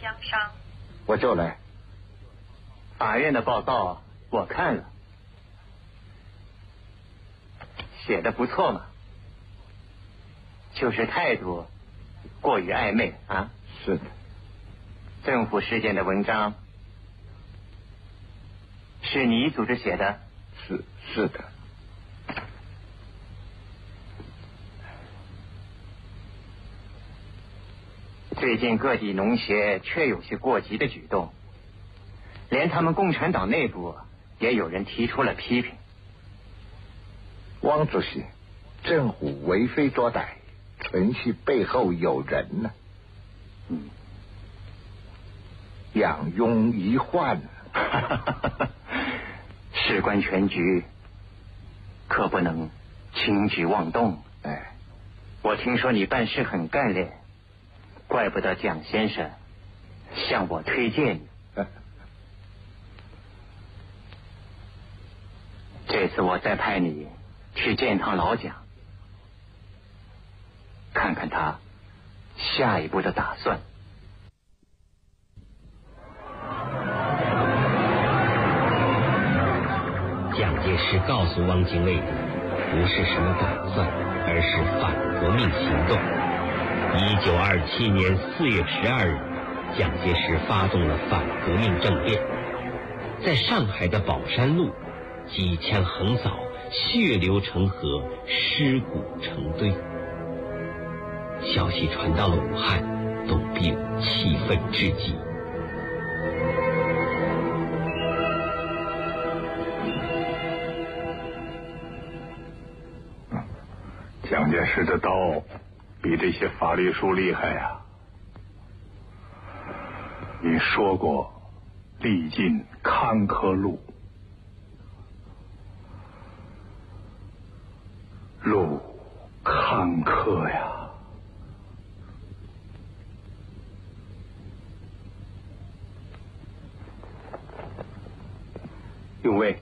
江商。 我就来。 法院的报告我看了，写的不错嘛，就是态度过于暧昧啊。 是的。 政府事件的文章是你组织写的？ 是的。 最近各地农协确有些过激的举动，连他们共产党内部也有人提出了批评。 汪主席，政府为非作歹，纯系背后有人呢。养庸遗患。 事关全局，可不能轻举妄动。 哎， 我听说你办事很干练，怪不得蒋先生向我推荐你。这次我再派你去见趟老蒋，看看他下一步的打算。 蒋介石告诉汪精卫的不是什么打算，而是反革命行动。1927年4月12日，蒋介石发动了反革命政变，在上海的宝山路，机枪横扫，血流成河，尸骨成堆。消息传到了武汉，董必武气愤至极。 蒋介石的刀比这些法律书厉害呀！你说过历尽坎坷路，路坎坷呀。 永卫，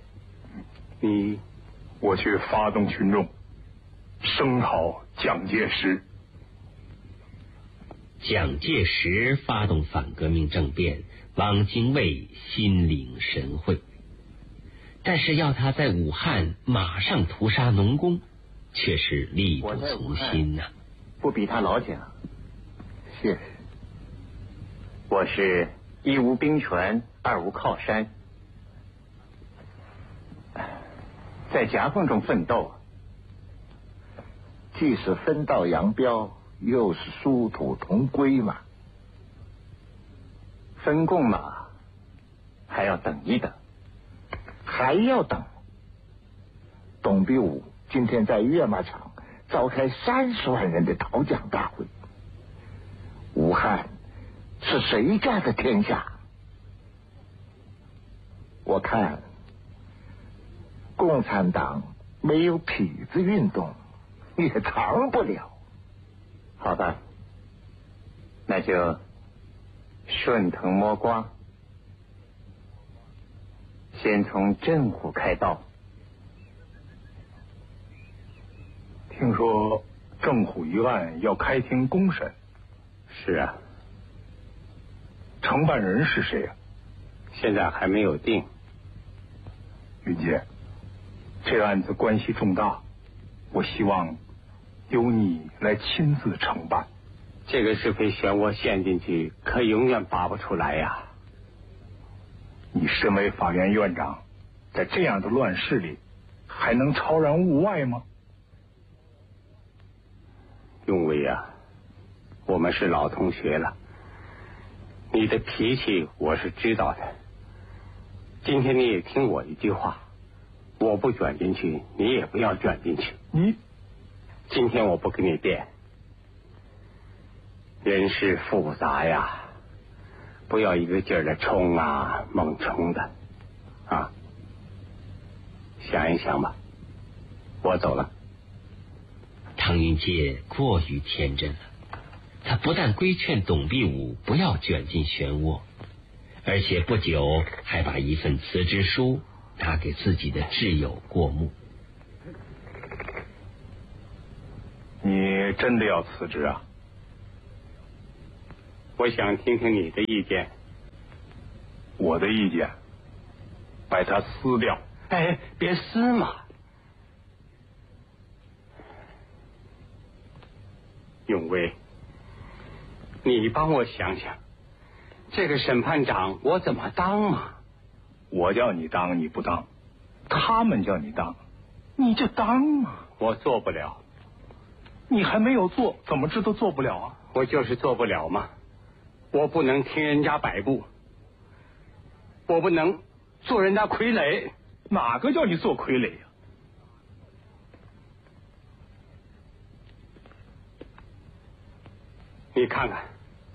我去发动群众，声讨蒋介石。 蒋介石发动反革命政变，汪精卫心领神会，但是要他在武汉马上屠杀农工，却是力不从心呐。 不比他老蒋。 谢谢。 我是一无兵权，二无靠山，在夹缝中奋斗， 既是分道扬镳，又是殊途同归嘛。 分共嘛，还要等一等。 还要等。董必武今天在阅马场召开30万人的讨蒋大会。武汉是谁家的天下？我看共产党没有痞子运动也藏不了。 好吧，那就顺藤摸瓜，先从政府开刀。 听说政府一案要开庭公审。 是啊。 承办人是谁啊？ 现在还没有定。 云杰，这案子关系重大，我希望由你来亲自承办。 这个是非漩涡陷进去，可永远拔不出来呀。 你身为法院院长，在这样的乱世里，还能超然物外吗？ 永伟啊，我们是老同学了，你的脾气我是知道的。今天你也听我一句话，我不卷进去，你也不要卷进去。今天我不跟你辩。人事复杂呀，不要一个劲儿的冲啊猛冲的啊，想一想吧。我走了。 汤云介过于天真了，他不但规劝董必武不要卷进漩涡，而且不久还把一份辞职书拿给自己的挚友过目。 你真的要辞职啊？ 我想听听你的意见。 我的意见，把它撕掉。 哎，别撕嘛。永威，你帮我想想，这个审判长我怎么当嘛？ 我叫你当你不当，他们叫你当，你就当嘛。 我做不了。 你还没有做，怎么知道做不了啊？ 我就是做不了嘛。我不能听人家摆布，我不能做人家傀儡。 哪个叫你做傀儡呀？ 你看看。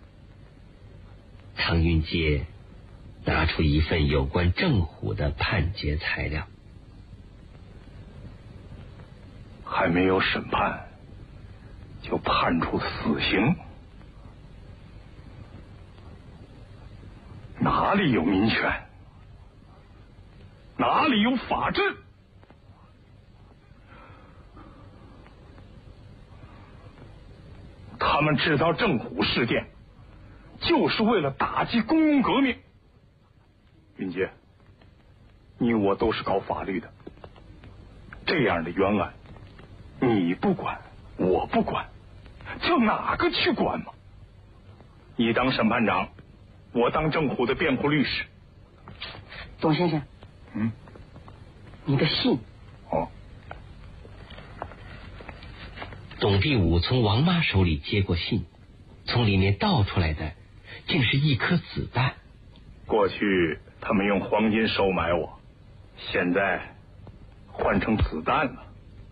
常云杰拿出一份有关郑虎的判决材料。 还没有审判就判处死刑，哪里有民权？哪里有法治？他们制造郑虎事件，就是为了打击工农革命。云杰，你我都是搞法律的，这样的冤案，你不管，我不管，叫哪个去管嘛？你当审判长，我当郑虎的辩护律师。 董先生，你的信。 哦。 董必武从王妈手里接过信，从里面倒出来的竟是一颗子弹。 过去他们用黄金收买我，现在换成子弹了。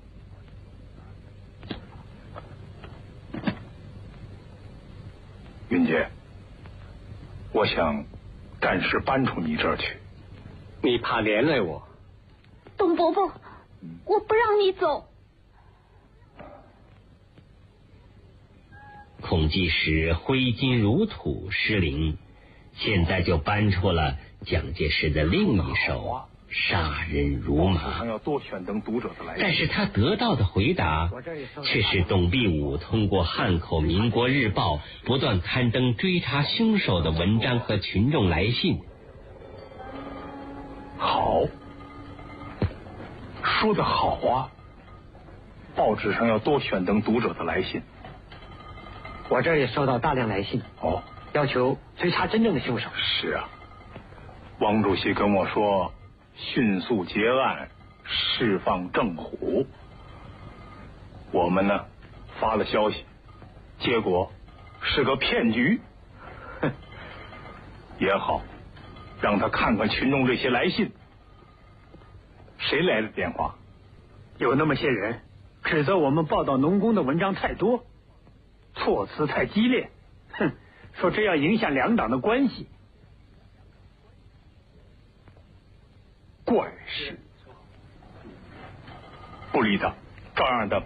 云杰，我想暂时搬出你这儿去。 你怕连累我？ 董伯伯，我不让你走。 孔季时挥金如土失灵，现在就搬出了蒋介石的另一手杀人如麻。但是他得到的回答却是董必武通过汉口民国日报不断刊登追查凶手的文章和群众来信。 好，说得好啊！报纸上要多选登读者的来信。 我这儿也收到大量来信，要求追查真正的凶手。 是啊，王主席跟我说，迅速结案，释放郑虎。我们呢，发了消息，结果是个骗局。哼，也好，让他看看群众这些来信。谁来的电话？ 有那么些人指责我们报道农工的文章太多，措辞太激烈，说这样影响两党的关系。 怪事，不理他，照样登。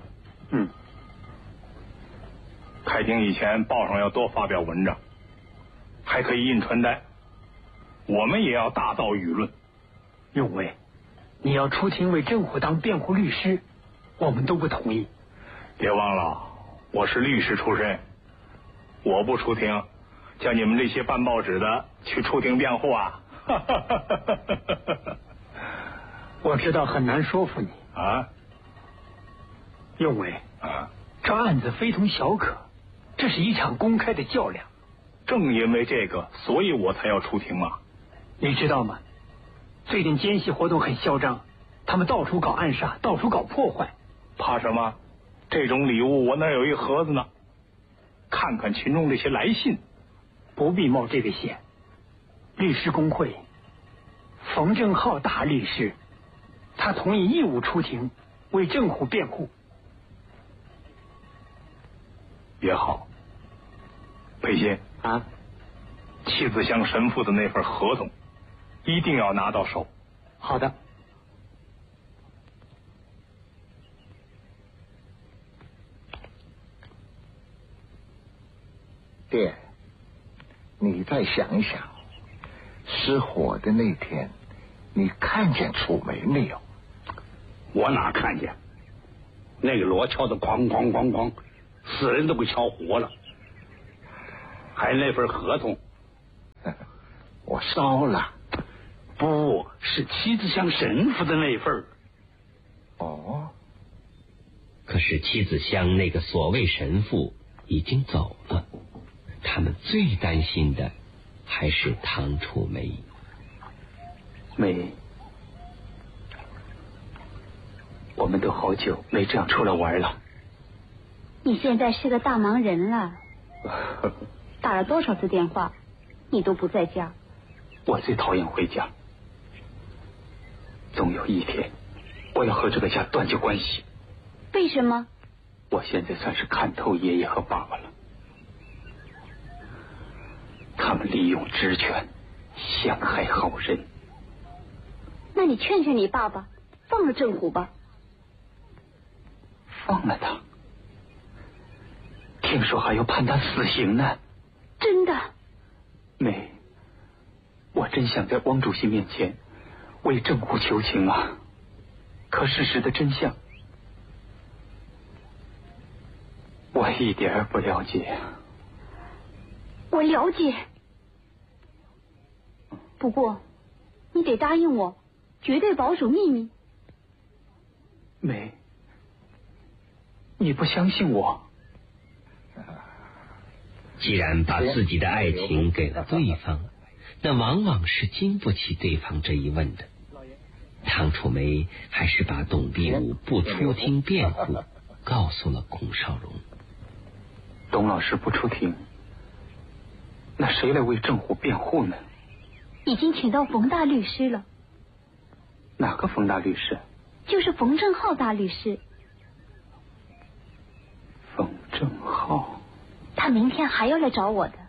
开庭以前，报上要多发表文章，还可以印传单。我们也要大造舆论。 永威，你要出庭为郑虎当辩护律师，我们都不同意。 别忘了，我是律师出身，我不出庭，叫你们这些办报纸的去出庭辩护啊！ 我知道很难说服你啊， 永威啊， 这案子非同小可，这是一场公开的较量。 正因为这个，所以我才要出庭嘛。 你知道吗？最近奸细活动很嚣张，他们到处搞暗杀，到处搞破坏。 怕什么？这种礼物我那有一盒子呢。看看群众这些来信。 不必冒这个险。律师工会冯正浩大律师，他同意义务出庭为郑虎辩护。 也好，裴鑫啊， 戚子祥神父的那份合同一定要拿到手。 好的。 爹，你再想一想，失火的那天，你看见楚梅没有？ 我哪看见？那个锣敲的哐哐哐哐，死人都给敲活了。 还有那份合同， 我烧了。 不是妻子香神父的那份。 哦。 可是妻子香那个所谓神父已经走了，他们最担心的还是唐楚梅。 梅，我们都好久没这样出来玩了。 你现在是个大忙人了，打了多少次电话，你都不在家。 我最讨厌回家，总有一天我要和这个家断绝关系。 为什么？ 我现在算是看透爷爷和爸爸了，他们利用职权陷害好人。 那你劝劝你爸爸，放了郑虎吧。 放了他？听说还要判他死刑呢。 真的？ 梅，我真想在汪主席面前为郑虎求情啊，可事实的真相我一点儿不了解。 我了解，不过你得答应我，绝对保守秘密。 梅，你不相信我？ 既然把自己的爱情给了对方，那往往是经不起对方这一问的。唐楚梅还是把董必武不出庭辩护告诉了孔少荣。 董老师不出庭，那谁来为郑虎辩护呢？ 已经请到冯大律师了。 哪个冯大律师？ 就是冯正浩大律师。 冯正浩？ 他明天还要来找我的。